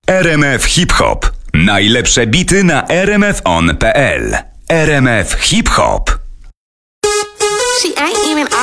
RMF Hip Hop. Najlepsze bity na rmfon.pl. RMF Hip Hop. She ain't even